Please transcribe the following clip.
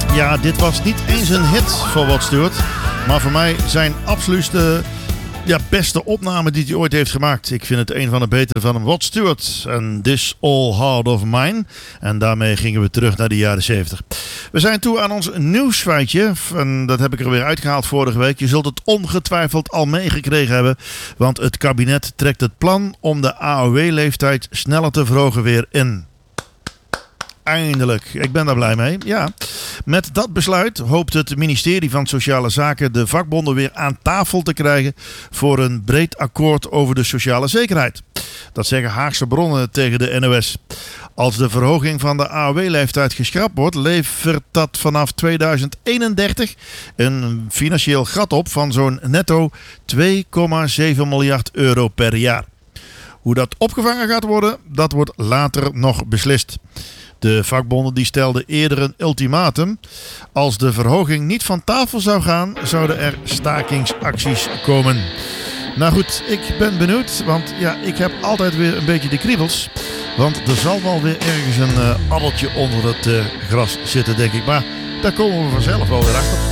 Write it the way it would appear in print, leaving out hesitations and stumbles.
Ja, dit was niet eens een hit voor Rod Stewart. Maar voor mij zijn absoluut de beste opname die hij ooit heeft gemaakt. Ik vind het een van de betere van hem. Rod Stewart en This Old Heart of Mine. En daarmee gingen we terug naar de jaren 70. We zijn toe aan ons nieuwsfeitje. En dat heb ik er weer uitgehaald vorige week. Je zult het ongetwijfeld al meegekregen hebben. Want het kabinet trekt het plan om de AOW-leeftijd sneller te verhogen weer in. Eindelijk. Ik ben daar blij mee. Ja. Met dat besluit hoopt het ministerie van Sociale Zaken de vakbonden weer aan tafel te krijgen voor een breed akkoord over de sociale zekerheid. Dat zeggen Haagse bronnen tegen de NOS. Als de verhoging van de AOW-leeftijd geschrapt wordt, levert dat vanaf 2031 een financieel gat op van zo'n netto 2,7 miljard euro per jaar. Hoe dat opgevangen gaat worden, dat wordt later nog beslist. De vakbonden die stelden eerder een ultimatum. Als de verhoging niet van tafel zou gaan, zouden er stakingsacties komen. Nou goed, ik ben benieuwd, want ja, ik heb altijd weer een beetje de kriebels. Want er zal wel weer ergens een addeltje onder het gras zitten, denk ik. Maar daar komen we vanzelf wel weer achter.